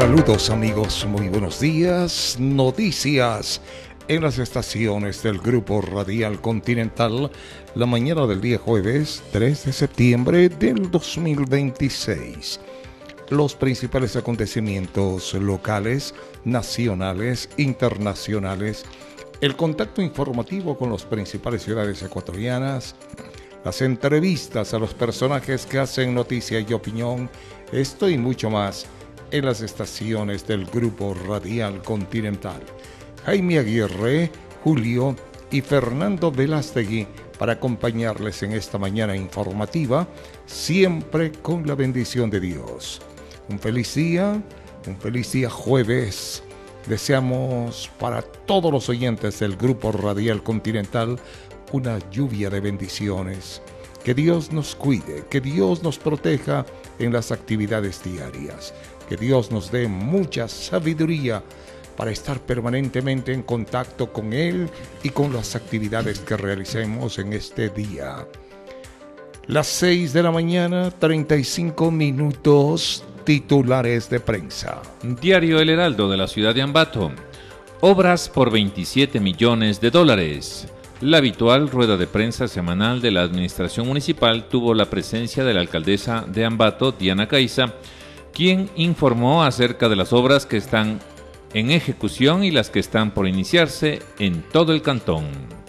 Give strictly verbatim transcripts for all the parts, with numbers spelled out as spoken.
Saludos amigos, muy buenos días. Noticias en las estaciones del Grupo Radial Continental, la mañana del día jueves tres de septiembre del dos mil veintiséis. Los principales acontecimientos locales, nacionales, internacionales, el contacto informativo con las principales ciudades ecuatorianas, las entrevistas a los personajes que hacen noticia y opinión, esto y mucho más en las estaciones del Grupo Radial Continental. Jaime Aguirre, Julio y Fernando Velástegui para acompañarles en esta mañana informativa, siempre con la bendición de Dios. Un feliz día, un feliz día jueves. Deseamos para todos los oyentes del Grupo Radial Continental una lluvia de bendiciones. Que Dios nos cuide, que Dios nos proteja en las actividades diarias. Que Dios nos dé mucha sabiduría para estar permanentemente en contacto con Él y con las actividades que realicemos en este día. Las seis de la mañana, treinta y cinco minutos, titulares de prensa. Diario El Heraldo de la ciudad de Ambato. Obras por veintisiete millones de dólares. La habitual rueda de prensa semanal de la administración municipal tuvo la presencia de la alcaldesa de Ambato, Diana Caiza, quien informó acerca de las obras que están en ejecución y las que están por iniciarse en todo el cantón.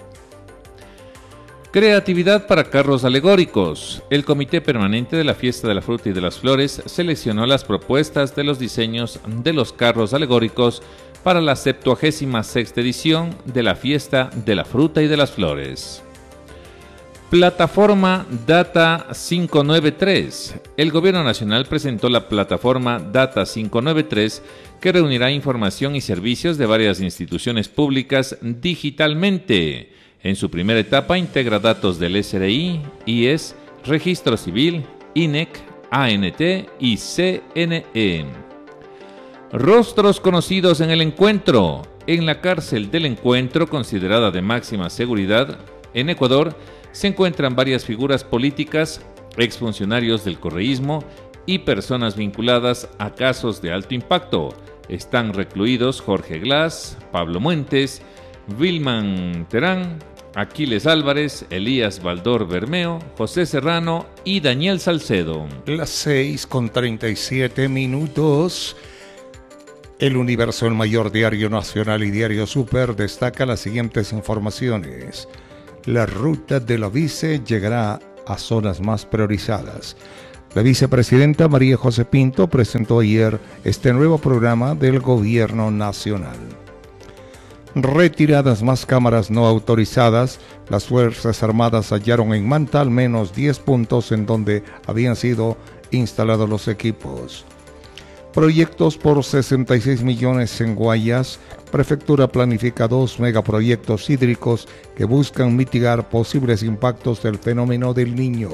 Creatividad para carros alegóricos. El Comité Permanente de la Fiesta de la Fruta y de las Flores seleccionó las propuestas de los diseños de los carros alegóricos para la septuagésima sexta edición de la Fiesta de la Fruta y de las Flores. Plataforma Data quinientos noventa y tres. El Gobierno Nacional presentó la plataforma Data quinientos noventa y tres, que reunirá información y servicios de varias instituciones públicas digitalmente. En su primera etapa integra datos del S R I, I E S, Registro Civil, I N E C, A N T y C N E. Rostros conocidos en el encuentro. En la cárcel del Encuentro, considerada de máxima seguridad en Ecuador, se encuentran varias figuras políticas, exfuncionarios del correísmo y personas vinculadas a casos de alto impacto. Están recluidos Jorge Glass, Pablo Muentes, Vilman Terán, Aquiles Álvarez, Elías Baldor Bermeo, José Serrano y Daniel Salcedo. Las seis con treinta y siete minutos. El Universo, el mayor diario nacional y diario Super, destaca las siguientes informaciones. La ruta de la vice llegará a zonas más priorizadas. La vicepresidenta María José Pinto presentó ayer este nuevo programa del Gobierno Nacional. Retiradas más cámaras no autorizadas, las Fuerzas Armadas hallaron en Manta al menos diez puntos en donde habían sido instalados los equipos. Proyectos por sesenta y seis millones en Guayas. Prefectura planifica dos megaproyectos hídricos que buscan mitigar posibles impactos del fenómeno del Niño.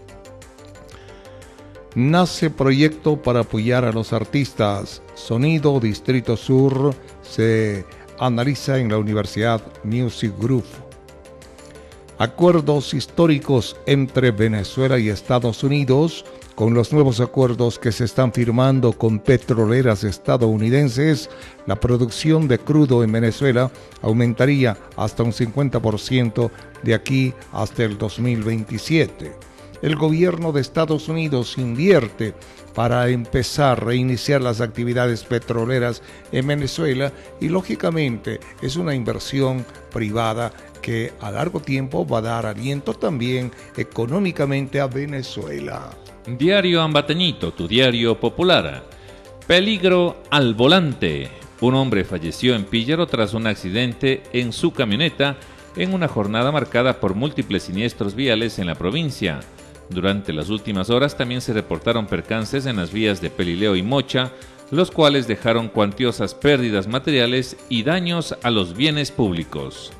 Nace proyecto para apoyar a los artistas. Sonido Distrito Sur se analiza en la Universidad Music Group. Acuerdos históricos entre Venezuela y Estados Unidos. Con los nuevos acuerdos que se están firmando con petroleras estadounidenses, la producción de crudo en Venezuela aumentaría hasta un cincuenta por ciento de aquí hasta el dos mil veintisiete. El gobierno de Estados Unidos invierte para empezar a reiniciar las actividades petroleras en Venezuela y lógicamente es una inversión privada que a largo tiempo va a dar aliento también económicamente a Venezuela. Diario Ambateñito, tu diario popular. Peligro al volante. Un hombre falleció en Píllaro tras un accidente en su camioneta en una jornada marcada por múltiples siniestros viales en la provincia. Durante las últimas horas también se reportaron percances en las vías de Pelileo y Mocha, los cuales dejaron cuantiosas pérdidas materiales y daños a los bienes públicos.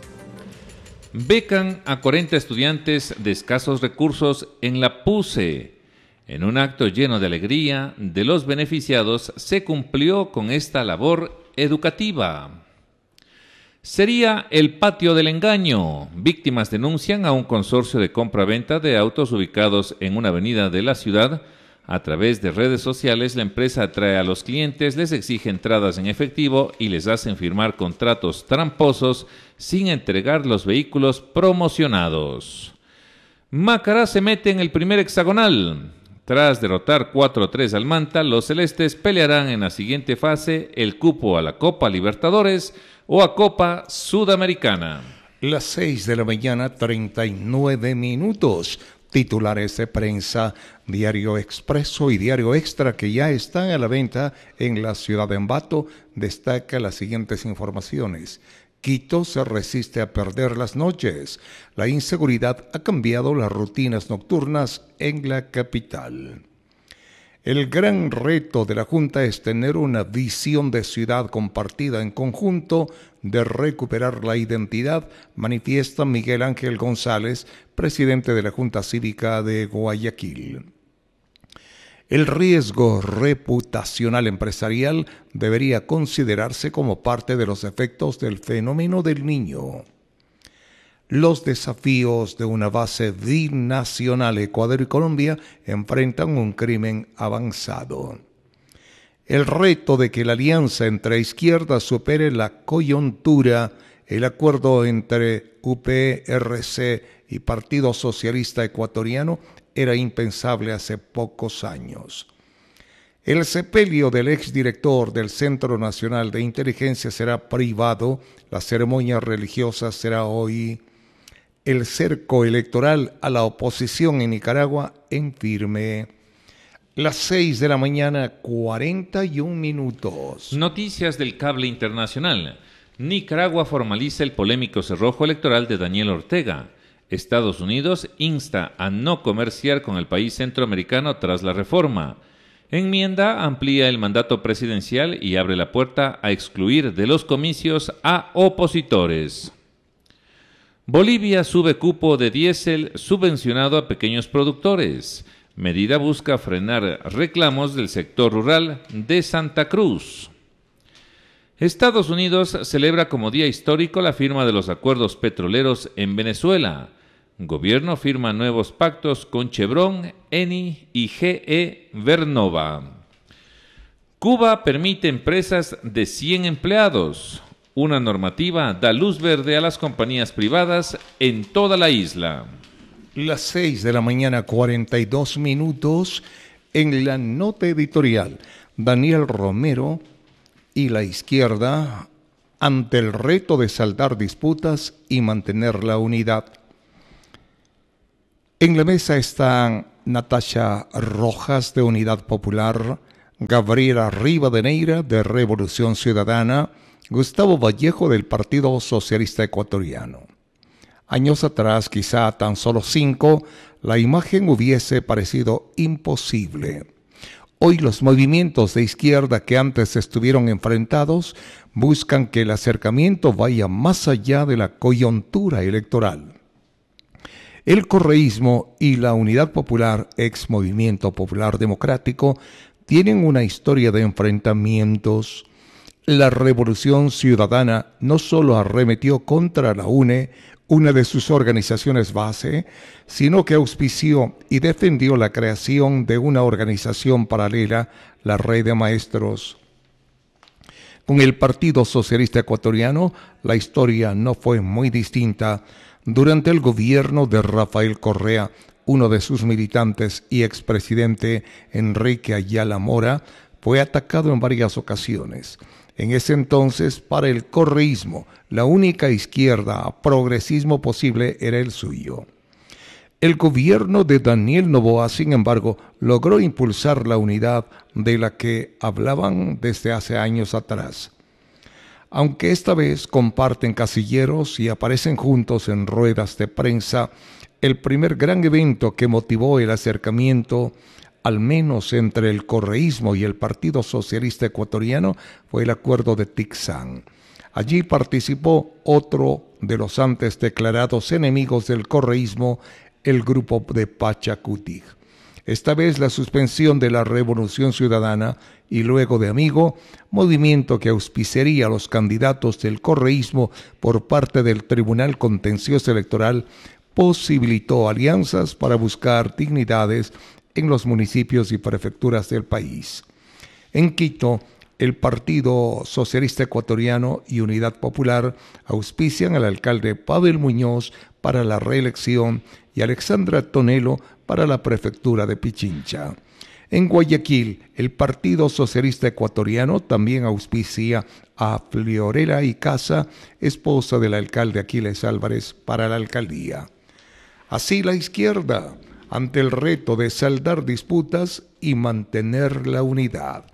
Becan a cuarenta estudiantes de escasos recursos en la PUCE. En un acto lleno de alegría de los beneficiados, se cumplió con esta labor educativa. Sería el patio del engaño. Víctimas denuncian a un consorcio de compra-venta de autos ubicados en una avenida de la ciudad, A través de redes sociales, la empresa atrae a los clientes, les exige entradas en efectivo y les hacen firmar contratos tramposos sin entregar los vehículos promocionados. Macará se mete en el primer hexagonal. Tras derrotar cuatro a tres al Manta, los celestes pelearán en la siguiente fase el cupo a la Copa Libertadores o a Copa Sudamericana. Las seis de la mañana, treinta y nueve minutos. Titulares de prensa, Diario Expreso y Diario Extra, que ya están a la venta en la ciudad de Ambato, destaca las siguientes informaciones. Quito se resiste a perder las noches. La inseguridad ha cambiado las rutinas nocturnas en la capital. El gran reto de la Junta es tener una visión de ciudad compartida en conjunto, de recuperar la identidad, manifiesta Miguel Ángel González, presidente de la Junta Cívica de Guayaquil. El riesgo reputacional empresarial debería considerarse como parte de los efectos del fenómeno del Niño. Los desafíos de una base binacional Ecuador y Colombia enfrentan un crimen avanzado. El reto de que la alianza entre izquierdas supere la coyuntura, el acuerdo entre U P R C y Partido Socialista Ecuatoriano era impensable hace pocos años. El sepelio del exdirector del Centro Nacional de Inteligencia será privado, la ceremonia religiosa será hoy. El cerco electoral a la oposición en Nicaragua en firme. Las seis de la mañana, cuarenta y un minutos. Noticias del cable internacional. Nicaragua formaliza el polémico cerrojo electoral de Daniel Ortega. Estados Unidos insta a no comerciar con el país centroamericano tras la reforma. Enmienda amplía el mandato presidencial y abre la puerta a excluir de los comicios a opositores. Bolivia sube cupo de diésel subvencionado a pequeños productores. Medida busca frenar reclamos del sector rural de Santa Cruz. Estados Unidos celebra como día histórico la firma de los acuerdos petroleros en Venezuela. Gobierno firma nuevos pactos con Chevron, Eni y G E Vernova. Cuba permite empresas de cien empleados. Una normativa da luz verde a las compañías privadas en toda la isla. Las seis de la mañana, cuarenta y dos minutos. En la nota editorial, Daniel Romero y la izquierda ante el reto de saldar disputas y mantener la unidad. En la mesa están Natasha Rojas de Unidad Popular, Gabriela Rivadeneira de Revolución Ciudadana, Gustavo Vallejo del Partido Socialista Ecuatoriano. Años atrás, quizá tan solo cinco, la imagen hubiese parecido imposible. Hoy los movimientos de izquierda que antes estuvieron enfrentados buscan que el acercamiento vaya más allá de la coyuntura electoral. El correísmo y la Unidad Popular, ex Movimiento Popular Democrático, tienen una historia de enfrentamientos. La Revolución Ciudadana no solo arremetió contra la U N E, una de sus organizaciones base, sino que auspició y defendió la creación de una organización paralela, la Red de Maestros. Con el Partido Socialista Ecuatoriano, la historia no fue muy distinta. Durante el gobierno de Rafael Correa, uno de sus militantes y expresidente Enrique Ayala Mora, fue atacado en varias ocasiones. En ese entonces, para el correísmo, la única izquierda a progresismo posible era el suyo. El gobierno de Daniel Noboa, sin embargo, logró impulsar la unidad de la que hablaban desde hace años atrás. Aunque esta vez comparten casilleros y aparecen juntos en ruedas de prensa, el primer gran evento que motivó el acercamiento, al menos entre el correísmo y el Partido Socialista Ecuatoriano, fue el acuerdo de Tixán. Allí participó otro de los antes declarados enemigos del correísmo, el grupo de Pachacutic. Esta vez la suspensión de la Revolución Ciudadana y luego de Amigo, movimiento que auspiciaría a los candidatos del correísmo por parte del Tribunal Contencioso Electoral, posibilitó alianzas para buscar dignidades en los municipios y prefecturas del país. En Quito, el Partido Socialista Ecuatoriano y Unidad Popular auspician al alcalde Pavel Muñoz para la reelección y a Alexandra Tonelo para la prefectura de Pichincha. En Guayaquil, el Partido Socialista Ecuatoriano también auspicia a Fiorella Icaza, esposa del alcalde Aquiles Álvarez, para la alcaldía. Así la izquierda, ante el reto de saldar disputas y mantener la unidad.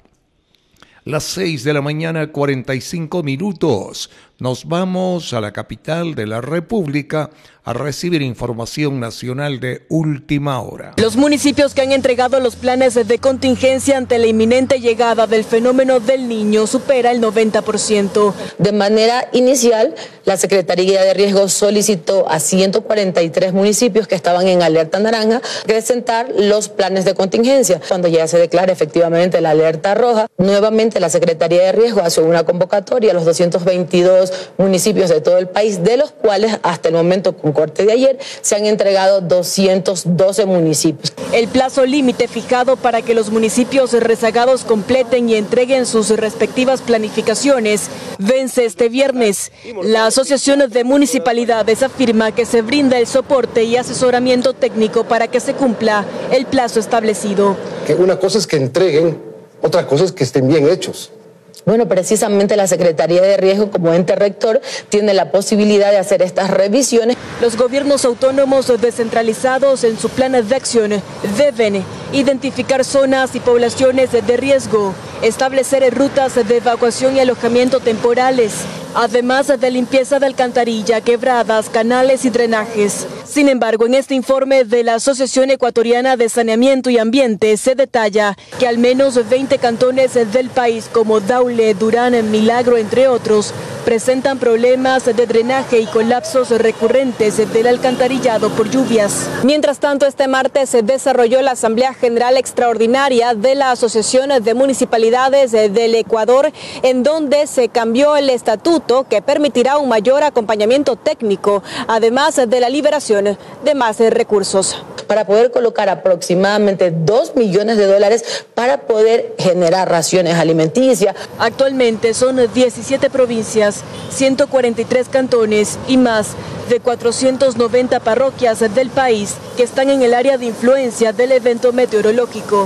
Las seis de la mañana, cuarenta y cinco minutos. Nos vamos a la capital de la República a recibir información nacional de última hora. Los municipios que han entregado los planes de contingencia ante la inminente llegada del fenómeno del Niño supera el noventa por ciento. De manera inicial, la Secretaría de Riesgos solicitó a ciento cuarenta y tres municipios que estaban en alerta naranja presentar los planes de contingencia. Cuando ya se declara efectivamente la alerta roja, nuevamente la Secretaría de Riesgos hace una convocatoria a los doscientos veintidós municipios de todo el país, de los cuales hasta el momento, con corte de ayer, se han entregado doscientos doce municipios. El plazo límite fijado para que los municipios rezagados completen y entreguen sus respectivas planificaciones vence este viernes. La Asociación de Municipalidades afirma que se brinda el soporte y asesoramiento técnico para que se cumpla el plazo establecido. Que una cosa es que entreguen, otra cosa es que estén bien hechos. Bueno, precisamente la Secretaría de Riesgo como ente rector tiene la posibilidad de hacer estas revisiones. Los gobiernos autónomos descentralizados en su plan de acción deben identificar zonas y poblaciones de riesgo, establecer rutas de evacuación y alojamiento temporales, además de limpieza de alcantarilla, quebradas, canales y drenajes. Sin embargo, en este informe de la Asociación Ecuatoriana de Saneamiento y Ambiente se detalla que al menos veinte cantones del país como Daule, Durán, Milagro, entre otros, presentan problemas de drenaje y colapsos recurrentes del alcantarillado por lluvias. Mientras tanto, este martes se desarrolló la Asamblea General Extraordinaria de la Asociación de Municipalidades del Ecuador, en donde se cambió el estatuto que permitirá un mayor acompañamiento técnico, además de la liberación de más recursos. Para poder colocar aproximadamente dos millones de dólares para poder generar raciones alimenticias. Actualmente son diecisiete provincias, ciento cuarenta y tres cantones y más de cuatrocientas noventa parroquias del país que están en el área de influencia del evento meteorológico.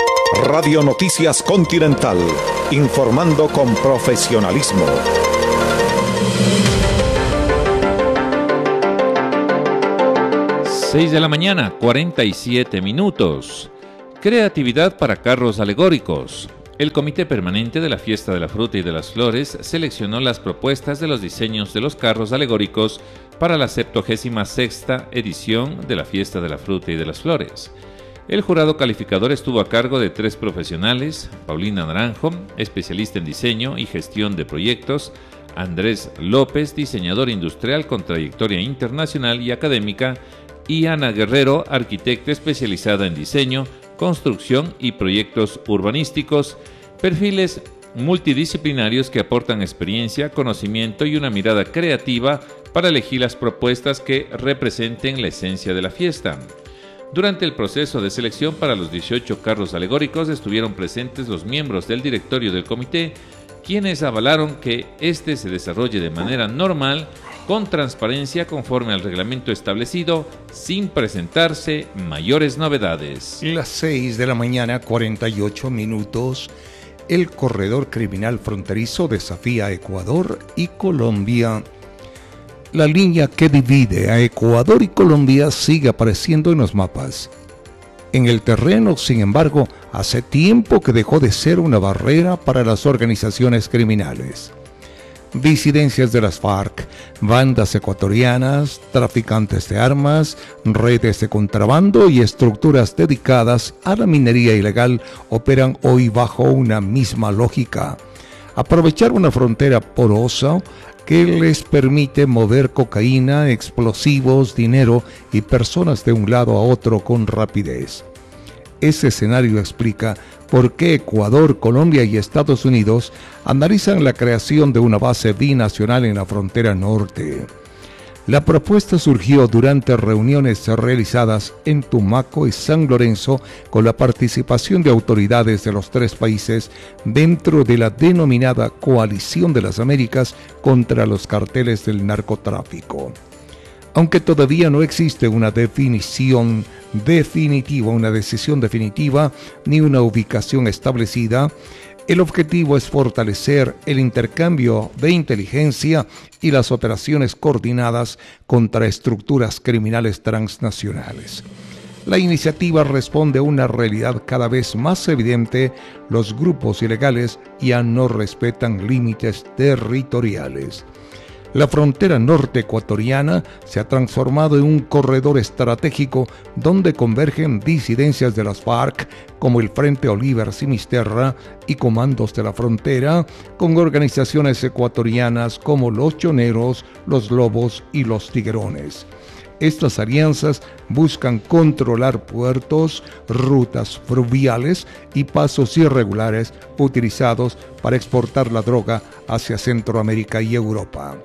Radio Noticias Continental, informando con profesionalismo. seis de la mañana, cuarenta y siete minutos. Creatividad para carros alegóricos. El Comité Permanente de la Fiesta de la Fruta y de las Flores seleccionó las propuestas de los diseños de los carros alegóricos para la septuagésima sexta edición de la Fiesta de la Fruta y de las Flores. El jurado calificador estuvo a cargo de tres profesionales: Paulina Naranjo, especialista en diseño y gestión de proyectos; Andrés López, diseñador industrial con trayectoria internacional y académica; y Ana Guerrero, arquitecta especializada en diseño, construcción y proyectos urbanísticos, perfiles multidisciplinarios que aportan experiencia, conocimiento y una mirada creativa para elegir las propuestas que representen la esencia de la fiesta. Durante el proceso de selección para los dieciocho carros alegóricos estuvieron presentes los miembros del directorio del comité, quienes avalaron que este se desarrolle de manera normal, con transparencia conforme al reglamento establecido, sin presentarse mayores novedades. Las seis de la mañana, cuarenta y ocho minutos. El corredor criminal fronterizo desafía a Ecuador y Colombia. La línea que divide a Ecuador y Colombia sigue apareciendo en los mapas. En el terreno, sin embargo, hace tiempo que dejó de ser una barrera para las organizaciones criminales. Disidencias de las FARC, bandas ecuatorianas, traficantes de armas, redes de contrabando y estructuras dedicadas a la minería ilegal operan hoy bajo una misma lógica: aprovechar una frontera porosa que les permite mover cocaína, explosivos, dinero y personas de un lado a otro con rapidez. Ese escenario explica por qué Ecuador, Colombia y Estados Unidos analizan la creación de una base binacional en la frontera norte. La propuesta surgió durante reuniones realizadas en Tumaco y San Lorenzo con la participación de autoridades de los tres países dentro de la denominada Coalición de las Américas contra los carteles del narcotráfico. Aunque todavía no existe una definición definitiva, una decisión definitiva, ni una ubicación establecida, el objetivo es fortalecer el intercambio de inteligencia y las operaciones coordinadas contra estructuras criminales transnacionales. La iniciativa responde a una realidad cada vez más evidente: los grupos ilegales ya no respetan límites territoriales. La frontera norte ecuatoriana se ha transformado en un corredor estratégico donde convergen disidencias de las FARC como el Frente Oliver Sinisterra y Comandos de la Frontera con organizaciones ecuatorianas como los Choneros, los Lobos y los Tiguerones. Estas alianzas buscan controlar puertos, rutas fluviales y pasos irregulares utilizados para exportar la droga hacia Centroamérica y Europa.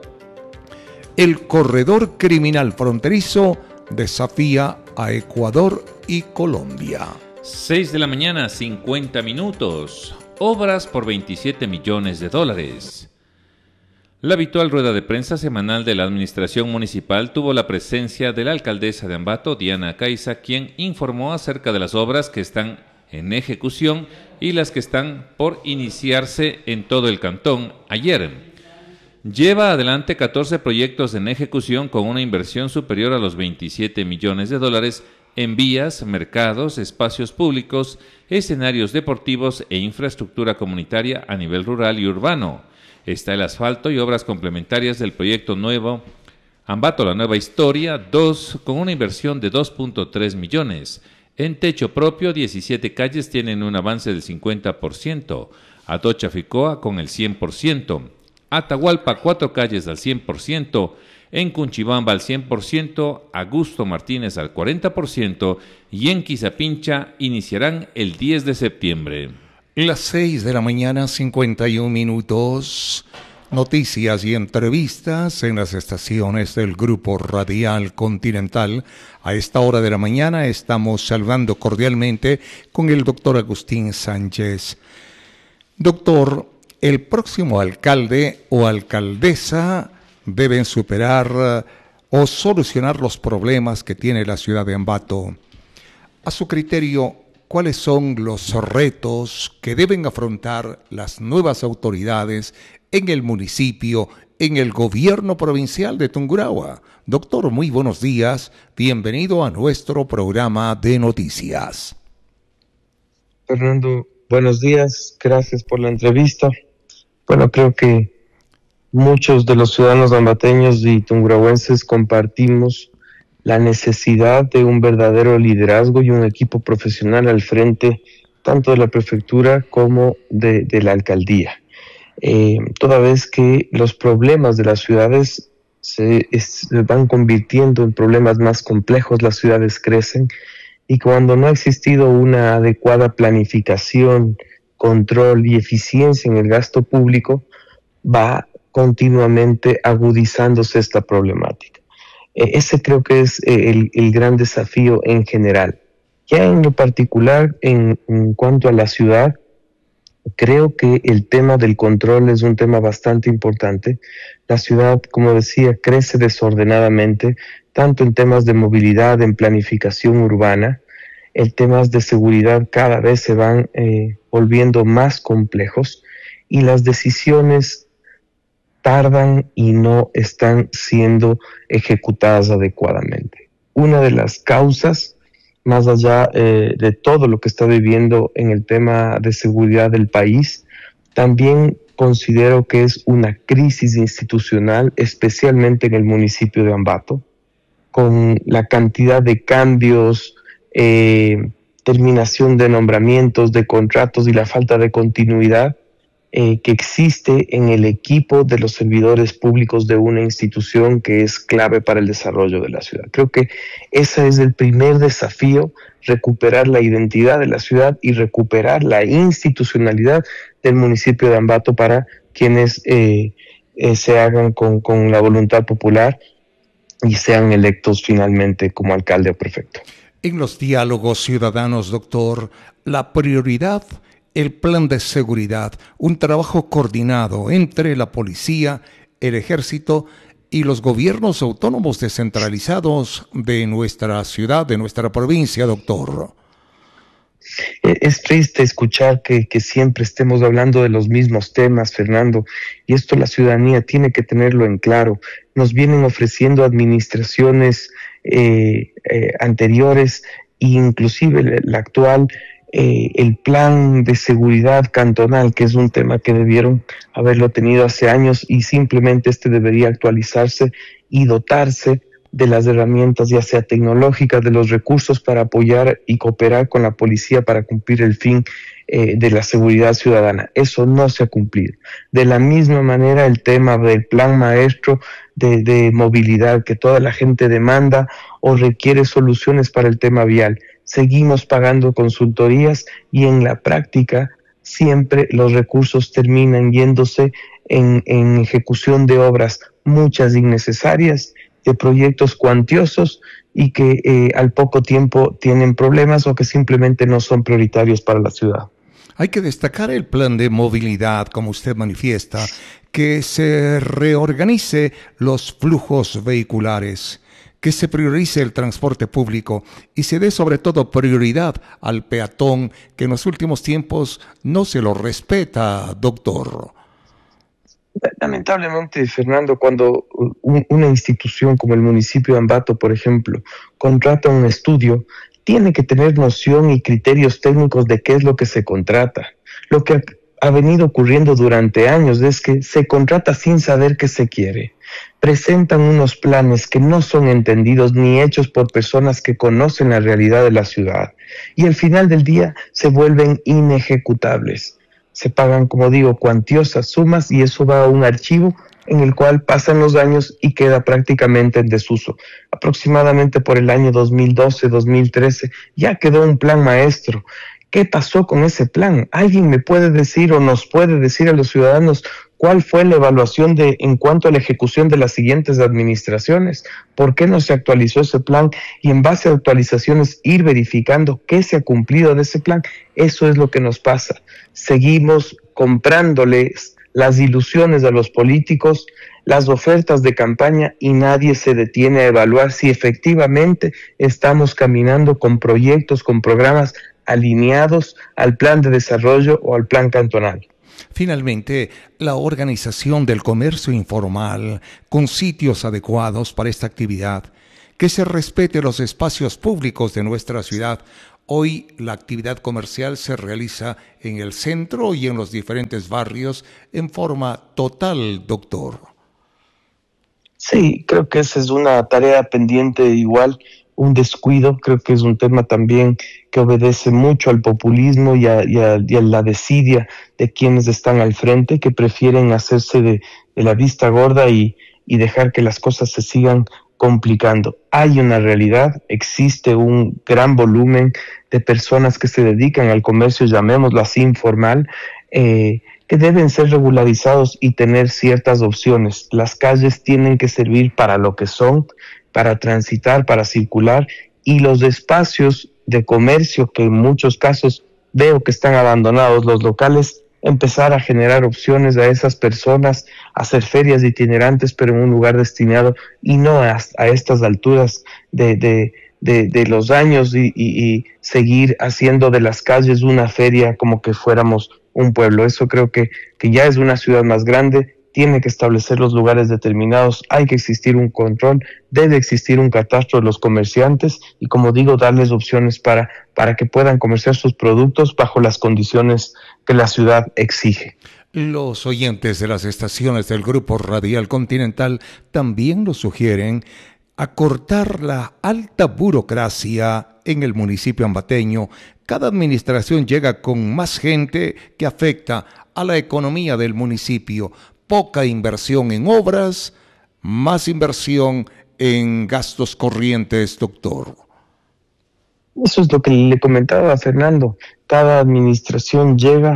El corredor criminal fronterizo desafía a Ecuador y Colombia. seis de la mañana, cincuenta minutos. Obras por veintisiete millones de dólares. La habitual rueda de prensa semanal de la Administración Municipal tuvo la presencia de la alcaldesa de Ambato, Diana Caiza, quien informó acerca de las obras que están en ejecución y las que están por iniciarse en todo el cantón ayer. Lleva adelante catorce proyectos en ejecución con una inversión superior a los veintisiete millones de dólares en vías, mercados, espacios públicos, escenarios deportivos e infraestructura comunitaria a nivel rural y urbano. Está el asfalto y obras complementarias del proyecto nuevo Ambato, la nueva historia, dos, con una inversión de dos punto tres millones. En techo propio, diecisiete calles tienen un avance del cincuenta por ciento. Atocha Ficoa con el cien por ciento. Atahualpa, cuatro calles al cien por ciento, en Cunchibamba al cien por ciento, Augusto Martínez al cuarenta por ciento y en Quizapincha iniciarán el diez de septiembre. Las seis de la mañana, cincuenta y un minutos. Noticias y entrevistas en las estaciones del Grupo Radial Continental. A esta hora de la mañana estamos saludando cordialmente con el doctor Agustín Sánchez. Doctor, el próximo alcalde o alcaldesa deben superar uh, o solucionar los problemas que tiene la ciudad de Ambato. A su criterio, ¿cuáles son los retos que deben afrontar las nuevas autoridades en el municipio, en el gobierno provincial de Tungurahua? Doctor, muy buenos días. Bienvenido a nuestro programa de noticias. Fernando, buenos días. Gracias por la entrevista. Bueno, creo que muchos de los ciudadanos ambateños y tungurahuenses compartimos la necesidad de un verdadero liderazgo y un equipo profesional al frente tanto de la prefectura como de, de la alcaldía. Eh, toda vez que los problemas de las ciudades se, es, se van convirtiendo en problemas más complejos, las ciudades crecen, y cuando no ha existido una adecuada planificación, control y eficiencia en el gasto público, va continuamente agudizándose esta problemática. Eh, ese creo que es eh, el, el gran desafío en general. Ya en lo particular, en, en cuanto a la ciudad, creo que el tema del control es un tema bastante importante. La ciudad, como decía, crece desordenadamente, tanto en temas de movilidad, en planificación urbana. El temas de seguridad cada vez se van eh, volviendo más complejos y las decisiones tardan y no están siendo ejecutadas adecuadamente. Una de las causas, más allá eh, de todo lo que está viviendo en el tema de seguridad del país, también considero que es una crisis institucional, especialmente en el municipio de Ambato, con la cantidad de cambios, Eh, terminación de nombramientos, de contratos y la falta de continuidad eh, que existe en el equipo de los servidores públicos de una institución que es clave para el desarrollo de la ciudad. Creo que ese es el primer desafío, recuperar la identidad de la ciudad y recuperar la institucionalidad del municipio de Ambato para quienes eh, eh, se hagan con, con la voluntad popular y sean electos finalmente como alcalde o prefecto. En los diálogos ciudadanos, doctor, la prioridad, el plan de seguridad, un trabajo coordinado entre la policía, el ejército y los gobiernos autónomos descentralizados de nuestra ciudad, de nuestra provincia, doctor. Es triste escuchar que, que siempre estemos hablando de los mismos temas, Fernando, y esto la ciudadanía tiene que tenerlo en claro. Nos vienen ofreciendo administraciones eh, eh, anteriores e inclusive la, la actual, eh, el plan de seguridad cantonal, que es un tema que debieron haberlo tenido hace años y simplemente este debería actualizarse y dotarse de las herramientas, ya sea tecnológicas, de los recursos para apoyar y cooperar con la policía para cumplir el fin eh, de la seguridad ciudadana. Eso no se ha cumplido. De la misma manera, el tema del plan maestro de, de movilidad que toda la gente demanda o requiere soluciones para el tema vial. Seguimos pagando consultorías y en la práctica siempre los recursos terminan yéndose en, en ejecución de obras, muchas innecesarias, de proyectos cuantiosos y que eh, al poco tiempo tienen problemas o que simplemente no son prioritarios para la ciudad. Hay que destacar el plan de movilidad, como usted manifiesta, que se reorganice los flujos vehiculares, que se priorice el transporte público y se dé sobre todo prioridad al peatón, que en los últimos tiempos no se lo respeta, doctor. Lamentablemente, Fernando, cuando un, una institución como el municipio de Ambato, por ejemplo, contrata un estudio, tiene que tener noción y criterios técnicos de qué es lo que se contrata. Lo que ha, ha venido ocurriendo durante años es que se contrata sin saber qué se quiere. Presentan unos planes que no son entendidos ni hechos por personas que conocen la realidad de la ciudad y al final del día se vuelven inejecutables. Se pagan, como digo, cuantiosas sumas y eso va a un archivo en el cual pasan los años y queda prácticamente en desuso. Aproximadamente por el año dos mil doce, dos mil trece ya quedó un plan maestro. ¿Qué pasó con ese plan? ¿Alguien me puede decir o nos puede decir a los ciudadanos cuál fue la evaluación de en cuanto a la ejecución de las siguientes administraciones? ¿Por qué no se actualizó ese plan? Y en base a actualizaciones ir verificando qué se ha cumplido de ese plan. Eso es lo que nos pasa. Seguimos comprándoles las ilusiones a los políticos, las ofertas de campaña y nadie se detiene a evaluar si efectivamente estamos caminando con proyectos, con programas alineados al plan de desarrollo o al plan cantonal. Finalmente, la organización del comercio informal con sitios adecuados para esta actividad, que se respete los espacios públicos de nuestra ciudad. Hoy la actividad comercial se realiza en el centro y en los diferentes barrios en forma total, doctor. Sí, creo que esa es una tarea pendiente igual. Un descuido, creo que es un tema también que obedece mucho al populismo y a, y a, y a la desidia de quienes están al frente, que prefieren hacerse de, de la vista gorda y, y dejar que las cosas se sigan complicando. Hay una realidad, existe un gran volumen de personas que se dedican al comercio, llamémoslo así, informal, eh, que deben ser regularizados y tener ciertas opciones. Las calles tienen que servir para lo que son, para transitar, para circular, y los espacios de comercio que en muchos casos veo que están abandonados, los locales, empezar a generar opciones a esas personas, hacer ferias itinerantes, pero en un lugar destinado y no a, a estas alturas de, de, de, de los años y, y, y seguir haciendo de las calles una feria como que fuéramos un pueblo. Eso creo que, que ya es una ciudad más grande, tiene que establecer los lugares determinados, hay que existir un control, debe existir un catastro de los comerciantes y, como digo, darles opciones para, para que puedan comerciar sus productos bajo las condiciones que la ciudad exige. Los oyentes de las estaciones del Grupo Radial Continental también nos sugieren acortar la alta burocracia en el municipio ambateño. Cada administración llega con más gente que afecta a la economía del municipio. Poca inversión en obras, más inversión en gastos corrientes, doctor. Eso es lo que le comentaba a Fernando. Cada administración llega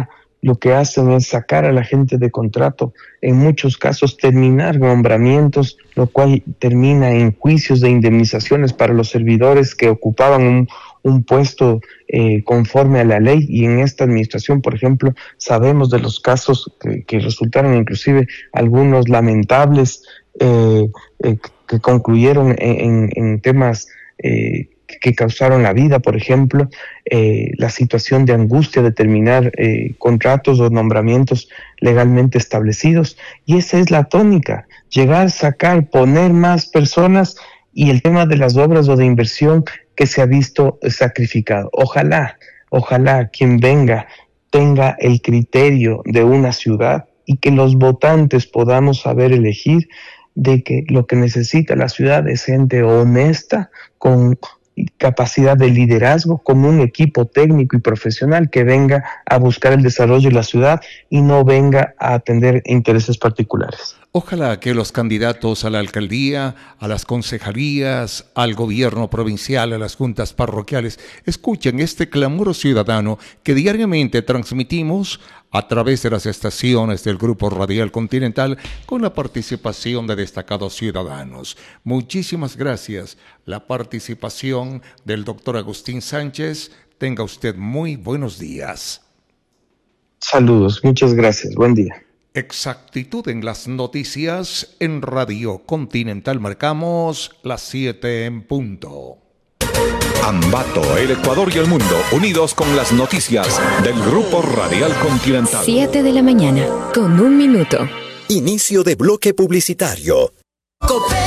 lo que hacen es sacar a la gente de contrato, en muchos casos terminar nombramientos, lo cual termina en juicios de indemnizaciones para los servidores que ocupaban un, un puesto eh, conforme a la ley. Y en esta administración, por ejemplo, sabemos de los casos que, que resultaron inclusive algunos lamentables, eh, eh, que concluyeron en, en temas eh, que causaron la vida, por ejemplo, eh, la situación de angustia de terminar eh, contratos o nombramientos legalmente establecidos. Y esa es la tónica, llegar, sacar, poner más personas, y el tema de las obras o de inversión que se ha visto sacrificado. Ojalá, ojalá quien venga tenga el criterio de una ciudad y que los votantes podamos saber elegir de que lo que necesita la ciudad es gente honesta, con capacidad de liderazgo, con un equipo técnico y profesional que venga a buscar el desarrollo de la ciudad y no venga a atender intereses particulares. Ojalá que los candidatos a la alcaldía, a las concejalías, al gobierno provincial, a las juntas parroquiales, escuchen este clamor ciudadano que diariamente transmitimos a través de las estaciones del Grupo Radial Continental con la participación de destacados ciudadanos. Muchísimas gracias. La participación del doctor Agustín Sánchez. Tenga usted muy buenos días. Saludos, muchas gracias. Buen día. Exactitud en las noticias en Radio Continental. Marcamos las siete en punto. Ambato, el Ecuador y el mundo, unidos con las noticias del Grupo Radial Continental. siete de la mañana, con un minuto. Inicio de bloque publicitario.